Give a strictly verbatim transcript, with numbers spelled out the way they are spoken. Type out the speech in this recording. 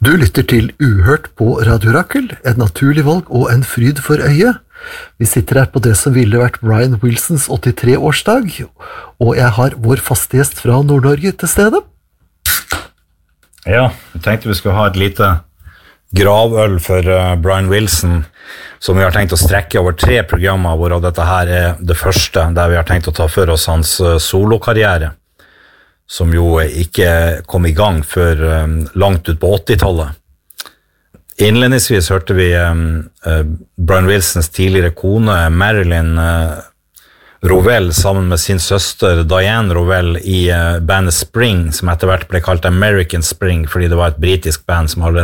Du lytter til Uhørt på Radio Rakel, et naturlig valg og en fryd for øyet. Vi sitter her på det som ville vært Brian Wilsons åttitre-årsdag, og jeg har vår faste gjest fra Nord-Norge til stede. Ja, jeg tenkte vi skulle ha et lite gravøl for uh, Brian Wilson, som vi har tenkt å strekke over tre programmer, hvor dette her er det første, der vi har tenkt å ta for oss hans uh, solokarriere, som jo ikke kom i gang før um, langt ut på åttitallet. Innledningsvis hørte vi um, uh, Brian Wilsons tidligere kone, Marilyn uh, Rovell, sammen med sin søster Diane Rovell i uh, bandet Spring, som etter hvert ble kalt American Spring, fordi det var et britisk band som allerede